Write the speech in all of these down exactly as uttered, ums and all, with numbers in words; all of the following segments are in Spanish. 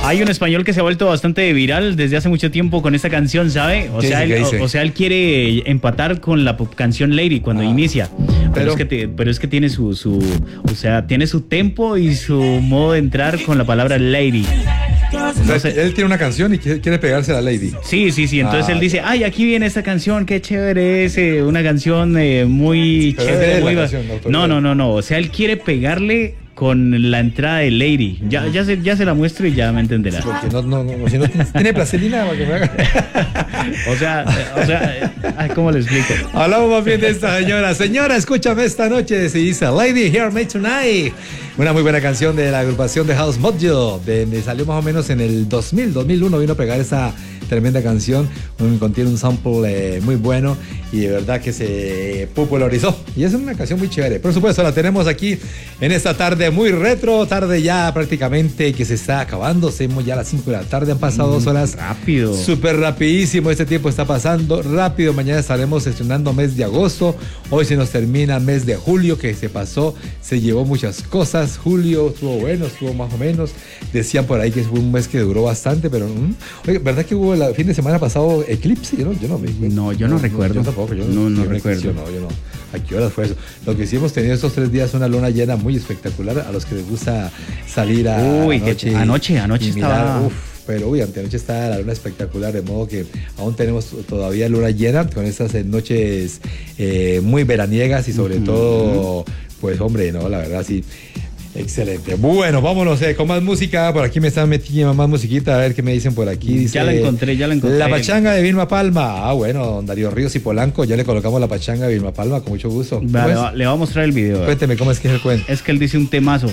Hay un español que se ha vuelto bastante viral desde hace mucho tiempo con esta canción, ¿sabe? O sea, él, o, o sea, él quiere empatar con la canción Lady cuando ah, inicia. Pero, pero, es que te, pero es que tiene su, su, o sea, tiene su tempo y su modo de entrar con la palabra Lady. O sea, él tiene una canción y quiere pegarse a la Lady. Sí, sí, sí. Entonces ah, él dice, ay, aquí viene esta canción, qué chévere es, eh, una canción eh, muy pero chévere. Es muy canción, no, no, no, no. O sea, él quiere pegarle con la entrada de Lady. Ya, ya, se, ya se la muestro y ya me entenderá. Porque no, no, no, si no tiene placelina para que me haga. O sea, o sea, ¿cómo le explico? Hablamos más bien de esta señora. Señora, escúchame esta noche. Se dice Lady, Hear Me Tonight. Una muy buena canción de la agrupación de House Mojo. De, de, salió más o menos en el dos mil, dos mil uno. Vino a pegar esa tremenda canción. Un, contiene un sample eh, muy bueno y de verdad que se popularizó. Y es una canción muy chévere. Por supuesto, la tenemos aquí en esta tarde muy retro. Tarde ya prácticamente que se está acabando. Somos ya a las cinco de la tarde. Han pasado mm, dos horas. Rápido. Súper rapidísimo. Este tiempo está pasando rápido. Mañana estaremos estrenando mes de agosto. Hoy se nos termina mes de julio que se pasó. Se llevó muchas cosas. Julio estuvo bueno, estuvo más o menos. Decían por ahí que fue un mes que duró bastante, pero mmm. Oye, ¿verdad que hubo el fin de semana pasado eclipse? Yo no, yo no me No, yo no, no recuerdo. Yo tampoco, yo no, no, yo recuerdo. No, yo no. ¿A qué horas fue eso? Lo que sí hemos tenido estos tres días una luna llena muy espectacular a los que les gusta salir a Uy, anoche. Que, anoche, anoche mirar, estaba. Uf, pero uy, antenoche está la luna espectacular, de modo que aún tenemos todavía luna llena con estas noches eh, muy veraniegas y sobre uh-huh. todo, pues hombre, no, la verdad sí. Excelente. Bueno, vámonos eh, con más música. Por aquí me están metiendo más musiquita. A ver qué me dicen por aquí. Dice, ya la encontré, ya la encontré. La pachanga de Vilma Palma. Ah, bueno, don Darío Ríos y Polanco. Ya le colocamos la pachanga de Vilma Palma con mucho gusto. Vale, va, le voy a mostrar el video. Cuénteme cómo es que es el cuento. Es que él dice un temazo.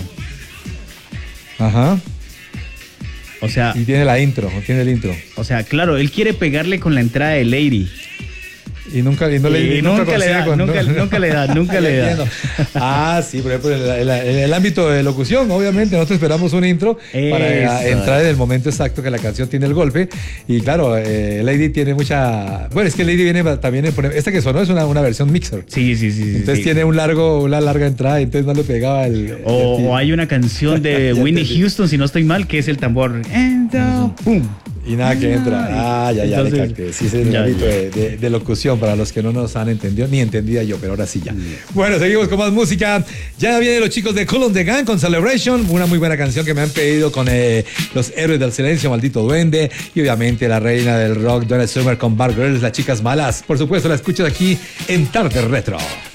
Ajá. O sea. Y tiene la intro, tiene el intro. O sea, claro, él quiere pegarle con la entrada de Lady. Y nunca, y no le, y nunca, nunca, le da, con, nunca, no, nunca le da, nunca le da. Ah, sí, por ejemplo, en el, el, el ámbito de locución, obviamente, nosotros esperamos un intro Eso. para entrar en el momento exacto que la canción tiene el golpe. Y claro, eh, Lady tiene mucha. Bueno, es que Lady viene también. Esta que sonó es una, una versión mixer. Sí, sí, sí. Entonces sí. tiene un largo, una larga entrada, y entonces no le pegaba el. O, el o hay una canción de Whitney Houston, si no estoy mal, que es el tambor. ¡Pum! Y nada que entra. Ah, ya, ya, Entonces, le capté. Sí, es el ámbito de, de, de locución para los que no nos han entendido, ni entendía yo, pero ahora sí ya. Yeah. Bueno, seguimos con más música. Ya vienen los chicos de Cool on the Gang con Celebration, una muy buena canción que me han pedido con eh, los Héroes del Silencio, Maldito Duende, y obviamente la reina del rock, Donna Summer con Bar Girls, las chicas malas. Por supuesto, la escuchas aquí en Tarde Retro.